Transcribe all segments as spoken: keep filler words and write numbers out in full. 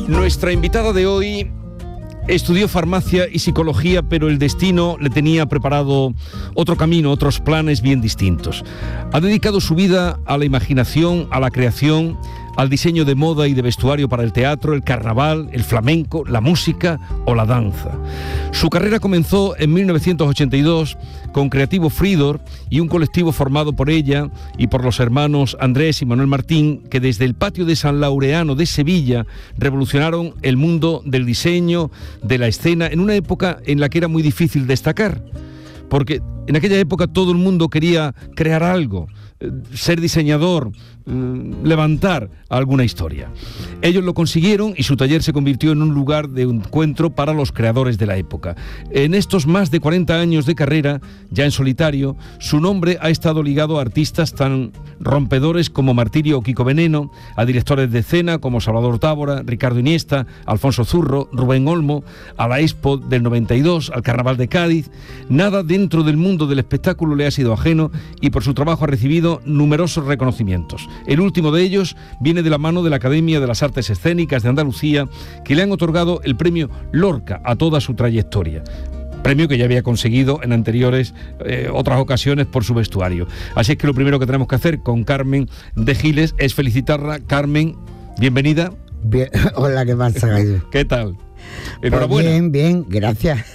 Nuestra invitada de hoy estudió farmacia y psicología, pero el destino le tenía preparado otro camino, otros planes bien distintos. Ha dedicado su vida a la imaginación, a la creación, al diseño de moda y de vestuario para el teatro, el carnaval, el flamenco, la música o la danza. Su carrera comenzó en mil novecientos ochenta y dos con Creativo Fridor y un colectivo formado por ella y por los hermanos Andrés y Manuel Martín, que desde el patio de San Laureano de Sevilla revolucionaron el mundo del diseño, de la escena, en una época en la que era muy difícil destacar, porque en aquella época todo el mundo quería crear algo, ser diseñador, levantar alguna historia. Ellos lo consiguieron y su taller se convirtió en un lugar de encuentro para los creadores de la época. En estos más de cuarenta años de carrera, ya en solitario, su nombre ha estado ligado a artistas tan rompedores como Martirio o Kiko Veneno, a directores de escena como Salvador Tábora, Ricardo Iniesta, Alfonso Zurro, Rubén Olmo, a la Expo del noventa y dos, al Carnaval de Cádiz. Nada dentro del mundo del espectáculo le ha sido ajeno y por su trabajo ha recibido numerosos reconocimientos. El último de ellos viene de la mano de la Academia de las Artes Escénicas de Andalucía, que le han otorgado el premio Lorca a toda su trayectoria. Premio que ya había conseguido en anteriores eh, otras ocasiones por su vestuario. Así es que lo primero que tenemos que hacer con Carmen de Giles es felicitarla. Carmen, bienvenida. Bien. Hola, ¿qué pasa? ¿Qué tal? Enhorabuena. Pues bien, bien, gracias.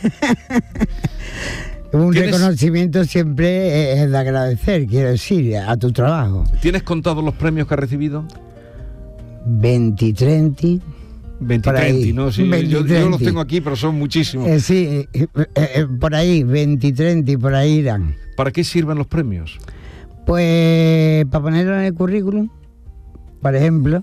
Un reconocimiento siempre es de agradecer, quiero decir, a tu trabajo. ¿Tienes contados los premios que has recibido? veinte, treinta. veinte, treinta, ¿no? Sí, veinte, yo, yo los tengo aquí, pero son muchísimos. Eh, sí, eh, eh, por ahí, veinte, treinta, por ahí irán. ¿Para qué sirven los premios? Pues para ponerlo en el currículum, por ejemplo.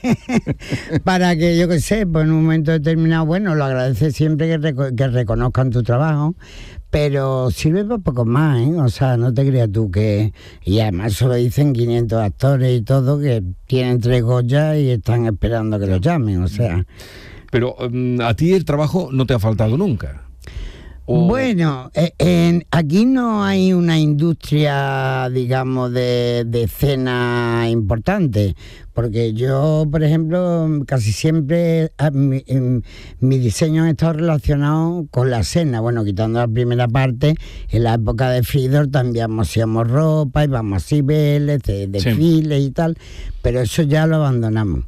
Para que, yo qué sé, pues en un momento determinado, bueno, lo agradeces siempre que, reco- que reconozcan tu trabajo, pero sirve para poco más, ¿eh? O sea, no te creas tú que... Y además eso lo dicen quinientos actores y todo, que tienen tres Goyas y están esperando que los llamen, o sea... Pero um, a ti el trabajo no te ha faltado nunca. ¿O? Bueno, eh, en, aquí no hay una industria, digamos, de, de escena importante, porque yo, por ejemplo, casi siempre a, mi, en, mi diseño ha estado relacionado con la escena. Bueno, quitando la primera parte, en la época de Fridor también hacíamos ropa, íbamos a Cibeles, de, desfiles sí. y tal, pero eso ya lo abandonamos.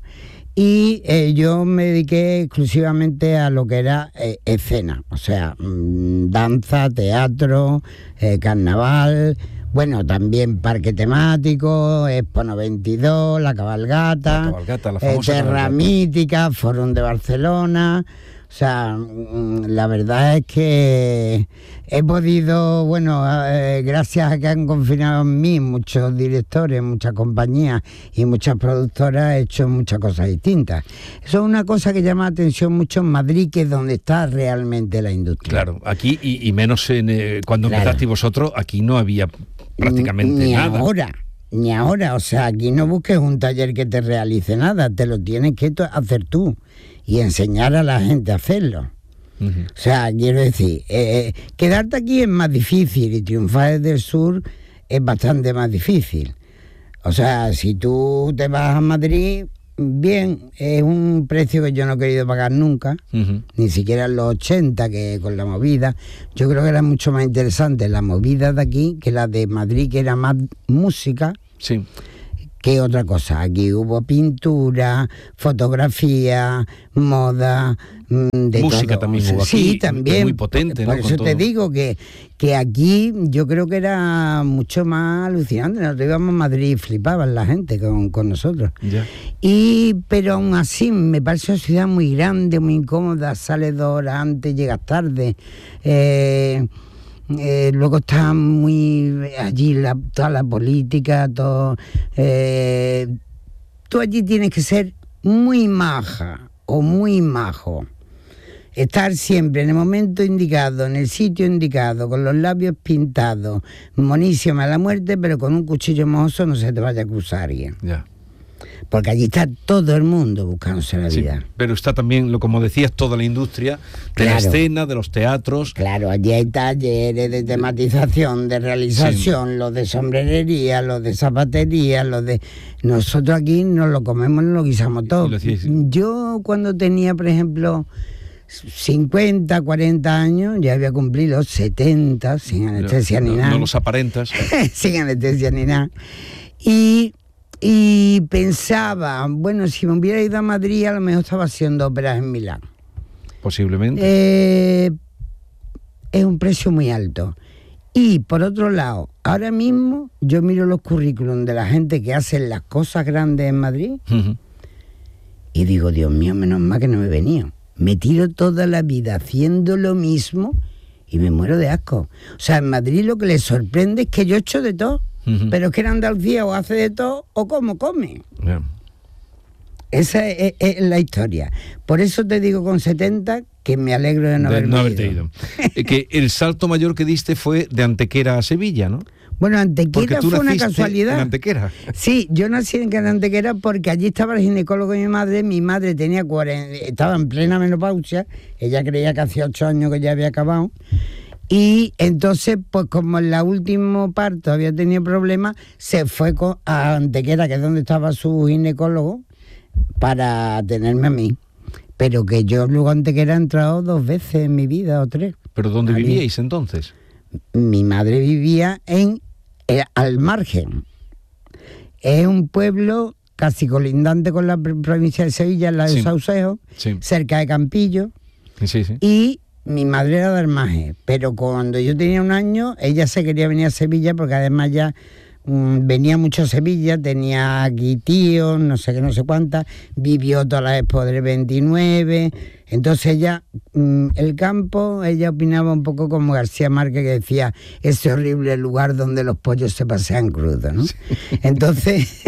Y eh, yo me dediqué exclusivamente a lo que era eh, escena, o sea, mmm, danza, teatro, eh, carnaval, bueno, también parque temático, Expo noventa y dos, la cabalgata, la, cabalgata, la famosa eh, Terra cabalgata. Mítica, Fórum de Barcelona. O sea, la verdad es que he podido, bueno, eh, gracias a que han confiado en mí muchos directores, muchas compañías y muchas productoras, he hecho muchas cosas distintas. Eso es una cosa que llama la atención mucho en Madrid, que es donde está realmente la industria. Claro, aquí y, y menos en, eh, cuando claro. empezaste vosotros, aquí no había prácticamente ni, nada. Ni ahora. Ni ahora, o sea, aquí no busques un taller que te realice nada, te lo tienes que hacer tú y enseñar a la gente a hacerlo. Uh-huh. O sea, quiero decir, eh, quedarte aquí es más difícil y triunfar desde el sur es bastante más difícil. O sea, si tú te vas a Madrid, bien, es un precio que yo no he querido pagar nunca, uh-huh. ni siquiera en los ochenta, que con la movida. Yo creo que era mucho más interesante la movida de aquí que la de Madrid, que era más música. Sí. ¿Qué otra cosa? Aquí hubo pintura, fotografía, moda, de música todo. También hubo aquí. Sí, también. Muy potente, por, ¿no? Por eso Con te todo. digo que, que aquí yo creo que era mucho más alucinante. Nosotros íbamos a Madrid y flipaban la gente con, con nosotros. Ya. Y, pero aún así me parece una ciudad muy grande, muy incómoda. Sales dos horas antes, llegas tarde. Eh... Eh, luego está muy allí la, toda la política, todo. Eh, tú allí tienes que ser muy maja o muy majo. Estar siempre en el momento indicado, en el sitio indicado, con los labios pintados, monísima la muerte, pero con un cuchillo mohoso no se te vaya a cruzar alguien. Ya. Porque allí está todo el mundo buscándose la vida. Sí, pero está también, lo como decías, toda la industria de claro. la escena, de los teatros. Claro, allí hay talleres de tematización, de realización, sí. los de sombrerería, los de zapatería, los de... Nosotros aquí nos lo comemos, nos lo guisamos todo. Lo decís, sí. Yo cuando tenía, por ejemplo, cincuenta, cuarenta años, ya había cumplido los setenta, sin anestesia no, ni nada. No los aparentas. Sin anestesia ni nada. Y... Y pensaba, bueno, si me hubiera ido a Madrid, a lo mejor estaba haciendo óperas en Milán. Posiblemente. Eh, es un precio muy alto. Y por otro lado, ahora mismo yo miro los currículums de la gente que hace las cosas grandes en Madrid uh-huh. y digo, Dios mío, menos mal que no me he venido. Me tiro toda la vida haciendo lo mismo y me muero de asco. O sea, en Madrid lo que les sorprende es que yo he hecho de todo. Uh-huh. Pero es que en Andalucía o hace de todo o como come. Yeah. Esa es, es, es la historia. Por eso te digo con setenta que me alegro de no, de haberme no ido. haberte ido. Que el salto mayor que diste fue de Antequera a Sevilla, ¿no? Bueno, Antequera fue una casualidad. En Antequera. Sí, yo nací en Antequera porque allí estaba el ginecólogo de mi madre. Mi madre tenía cuarenta, estaba en plena menopausia. Ella creía que hacía ocho años que ya había acabado. Y entonces, pues como en la última parto había tenido problemas, se fue a Antequera, que es donde estaba su ginecólogo, para tenerme a mí. Pero que yo luego a Antequera he entrado dos veces en mi vida, o tres. ¿Pero dónde vivíais entonces? Mi madre vivía en eh, al margen. Es un pueblo casi colindante con la provincia de Sevilla, la de sí. Saucejo, sí. cerca de Campillo. Sí, sí. Y mi madre era de Armaje, pero cuando yo tenía un año, ella se quería venir a Sevilla porque además ya mmm, venía mucho a Sevilla, tenía aquí tíos, no sé qué, no sé cuántas, vivió toda la Expo del veintinueve, entonces ella, mmm, el campo, ella opinaba un poco como García Márquez, que decía, ese horrible lugar donde los pollos se pasean crudos, ¿no? Sí. Entonces,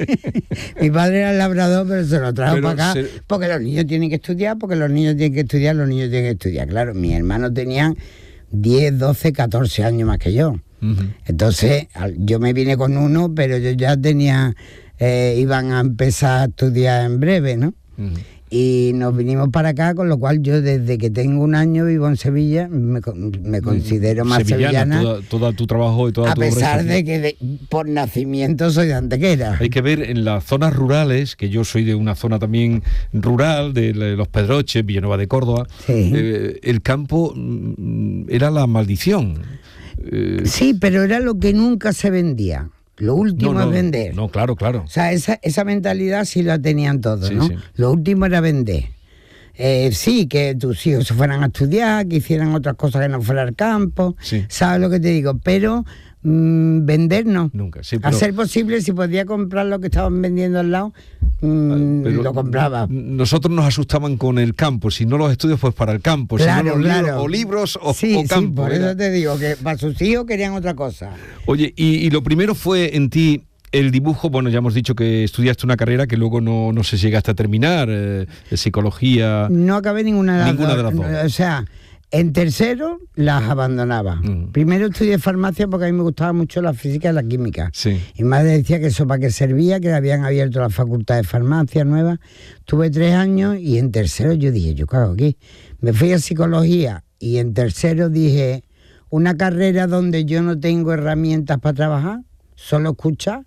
mi padre era labrador, pero se lo trajo pero para acá, se... porque los niños tienen que estudiar, porque los niños tienen que estudiar, los niños tienen que estudiar. Claro, mis hermanos tenían diez, doce, catorce años más que yo. Uh-huh. Entonces, yo me vine con uno, pero yo ya tenía, eh, iban a empezar a estudiar en breve, ¿no? Uh-huh. Y nos vinimos para acá, con lo cual yo desde que tengo un año vivo en Sevilla, me, me considero más sevillana. sevillana todo, todo tu trabajo y toda a tu obra. A pesar de que de, por nacimiento soy de Antequera. Hay que ver en las zonas rurales, que yo soy de una zona también rural, de Los Pedroches, Villanueva de Córdoba, sí. eh, el campo era la maldición. Eh, sí, pero era lo que nunca se vendía. Lo último no, no, es vender. No, claro, claro. O sea, esa, esa mentalidad sí la tenían todos, sí, ¿no? Sí. Lo último era vender. Eh, sí, que tus hijos se fueran a estudiar, que hicieran otras cosas que no fuera al campo. Sí. ¿Sabes lo que te digo? Pero mmm, vender no. Nunca, sí, pero... A ser posible, si podía comprar lo que estaban vendiendo al lado, mmm, lo compraba. Nosotros nos asustaban con el campo. Si no los estudios, pues para el campo. Claro, si no los claro. libros, o libros o, sí, o campo. Sí, por era. eso te digo, que para sus hijos querían otra cosa. Oye, y, y lo primero fue en ti... El dibujo, bueno, ya hemos dicho que estudiaste una carrera que luego no, no se llegaste a terminar, eh, de psicología... No acabé ninguna de las ninguna dos. De las dos. O sea, en tercero las abandonaba. Mm. Primero estudié farmacia porque a mí me gustaba mucho la física y la química. Sí. Y mi madre decía que eso para qué servía, que habían abierto la facultad de farmacia nueva. Tuve tres años y en tercero yo dije, yo cago aquí. Me fui a psicología y en tercero dije, una carrera donde yo no tengo herramientas para trabajar, solo escuchar.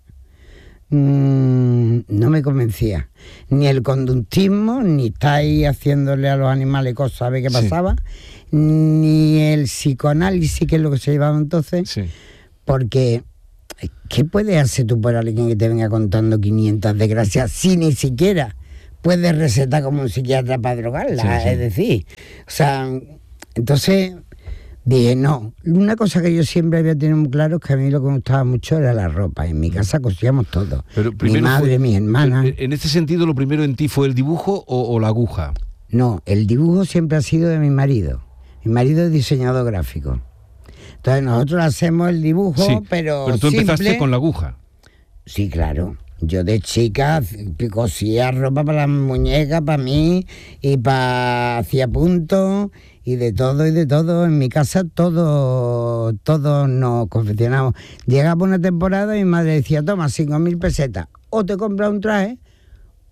Mm, no me convencía ni el conductismo, ni estáis haciéndole a los animales cosas a ver qué pasaba, sí. ni el psicoanálisis, que es lo que se llevaba entonces, sí. Porque ¿qué puedes hacer tú por alguien que te venga contando quinientas desgracias si ni siquiera puedes recetar como un psiquiatra para drogarla? Sí, sí. Es decir, o sea, entonces dije, no, una cosa que yo siempre había tenido muy claro es que a mí lo que me gustaba mucho era la ropa. En mi casa cosíamos todo. Pero mi madre, fue, mis hermanas. En este sentido, ¿lo primero en ti fue el dibujo o, o la aguja? No, el dibujo siempre ha sido de mi marido. Mi marido es diseñador gráfico. Entonces nosotros hacemos el dibujo, sí, pero Pero tú simple. Empezaste con la aguja. Sí, claro. Yo de chica cosía ropa para las muñecas, para mí, y para hacía puntos, y de todo y de todo. En mi casa todo, todo nos confeccionamos. Llegaba una temporada y mi madre decía, toma, cinco mil pesetas, o te compras un traje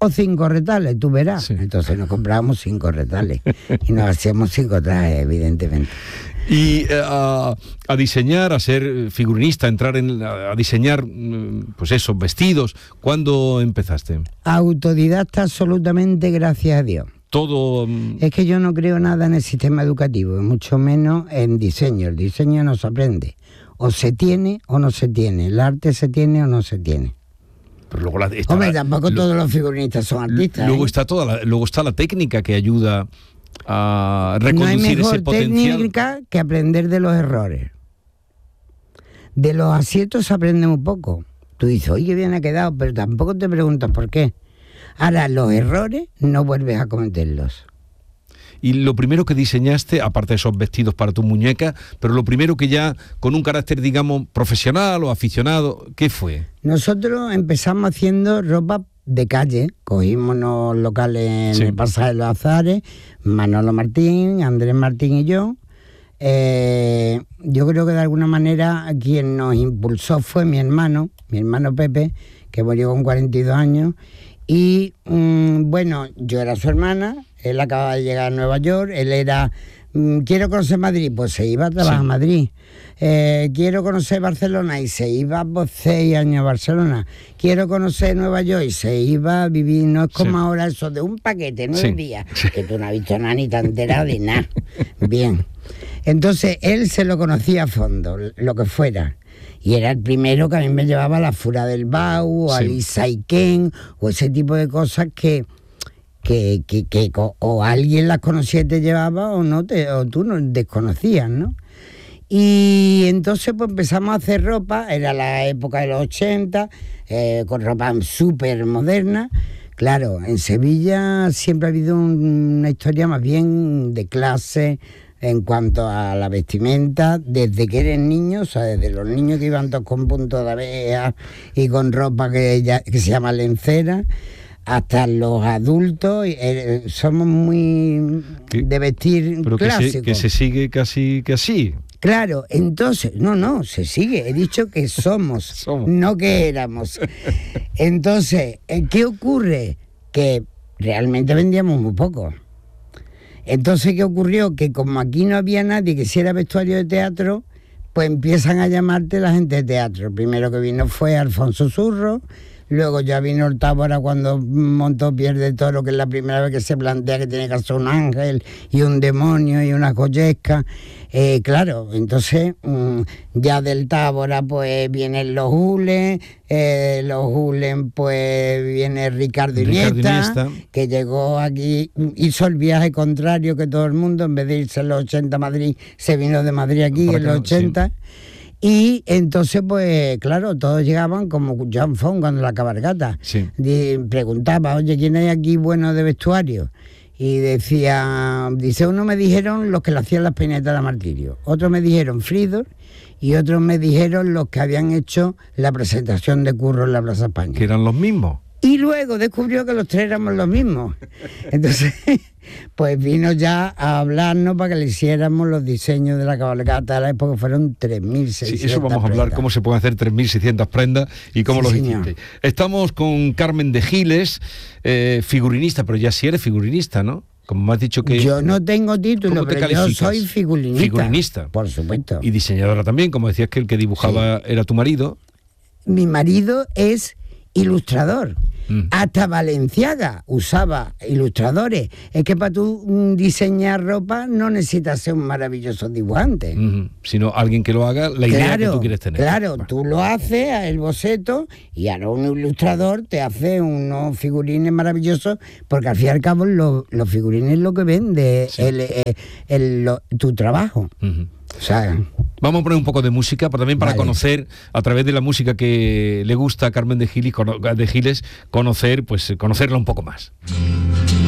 o cinco retales, tú verás. Sí. Entonces nos comprábamos cinco retales y nos hacíamos cinco trajes, evidentemente. Y eh, a, a diseñar, a ser figurinista, a entrar en, a, a diseñar, pues esos vestidos, ¿cuándo empezaste? Autodidacta absolutamente, gracias a Dios. Todo... Es que yo no creo nada en el sistema educativo, mucho menos en diseño. El diseño no se aprende. O se tiene o no se tiene. El arte se tiene o no se tiene. Pero luego la, está Hombre, la, tampoco lo, todos los figurinistas son artistas. Luego ¿eh? está toda la, luego está la técnica que ayuda a reconducir no hay mejor ese potencial. Técnica que aprender de los errores. De los aciertos se aprende muy poco. Tú dices, oye, qué bien ha quedado, pero tampoco te preguntas por qué. Ahora, los errores no vuelves a cometerlos. Y lo primero que diseñaste, aparte de esos vestidos para tu muñeca, pero lo primero que ya con un carácter, digamos, profesional o aficionado, ¿qué fue? Nosotros empezamos haciendo ropa de calle. Cogimos unos locales en sí. el Pasaje de los Azares, Manolo Martín, Andrés Martín y yo. Eh, yo creo que de alguna manera quien nos impulsó fue mi hermano, mi hermano Pepe, que murió con cuarenta y dos años. Y mmm, bueno, yo era su hermana, él acababa de llegar a Nueva York, él era, mmm, quiero conocer Madrid, pues se iba a trabajar sí. a Madrid. Eh, quiero conocer Barcelona y se iba por seis años a Barcelona. Quiero conocer Nueva York y se iba a vivir, no es como sí. ahora eso de un paquete, nueve sí. días, sí. que tú no has visto nada ni te has enterado de nada. Bien, entonces él se lo conocía a fondo, lo que fuera. Y era el primero que a mí me llevaba a la Fura del Bau, o sí. al Isaiken, o ese tipo de cosas que, que, que, que o, o alguien las conocía y te llevaba, o no te, o tú no desconocías, ¿no? Y entonces pues empezamos a hacer ropa, era la época de los ochenta, eh, con ropa súper moderna. Claro, en Sevilla siempre ha habido un, una historia más bien de clase, en cuanto a la vestimenta, desde que eres niño, o sea, desde los niños que iban todos con puntos de abeja y con ropa que, ya, que se llama lencera, hasta los adultos, eh, somos muy ¿Qué? de vestir pero clásico. Que se, que se sigue casi que así. Claro, entonces, no, no, se sigue, he dicho que somos, somos. no que éramos. Entonces, ¿qué ocurre? Que realmente vendíamos muy poco. Entonces, ¿qué ocurrió? Que como aquí no había nadie que hiciera vestuario de teatro, pues empiezan a llamarte la gente de teatro. El primero que vino fue Alfonso Zurro, luego ya vino el Tábora cuando montó Piel de Toro, que es la primera vez que se plantea que tiene que ser un ángel y un demonio y una collesca. Eh, claro, entonces mmm, ya del Tábora pues vienen los Hulen, eh, los Hulen pues viene Ricardo Iniesta, que llegó aquí, hizo el viaje contrario que todo el mundo, en vez de irse en los ochenta a Madrid, se vino de Madrid aquí en los ochenta. Sí. Y entonces, pues, claro, todos llegaban como John Fong cuando la cabalgata. Sí. Preguntaba, oye, ¿quién hay aquí bueno de vestuario? Y decía, dice, uno me dijeron los que le hacían las peinetas de martirio, otros me dijeron Fridor y otros me dijeron los que habían hecho la presentación de Curro en la Plaza España. ¿Que eran los mismos? Y luego descubrió que los tres éramos los mismos. Entonces, pues vino ya a hablarnos para que le hiciéramos los diseños de la cabalgata de la época, fueron tres mil seiscientas. Sí, eso vamos a hablar, prendas. Cómo se pueden hacer tres mil seiscientas prendas y cómo sí, los hiciste. Estamos con Carmen de Giles, eh, figurinista, pero ya sí eres figurinista, ¿no? Como me has dicho que... Yo no tengo título, pero yo soy figurinista. Figurinista. Por supuesto. Y diseñadora también, como decías que el que dibujaba sí. era tu marido. Mi marido es ilustrador. Mm. Hasta Valenciaga usaba ilustradores. Es que para tú diseñar ropa no necesitas ser un maravilloso dibujante. Mm-hmm. Sino alguien que lo haga, la claro, idea que tú quieres tener. Claro, tú lo haces, el boceto, y ahora un ilustrador te hace unos figurines maravillosos, porque al fin y al cabo los, los figurines es lo que vende sí. el, el, el, lo, tu trabajo. Mm-hmm. O sea, vamos a poner un poco de música, pero también para vale. conocer, a través de la música que le gusta a Carmen de Giles, de Giles conocer, pues conocerla un poco más.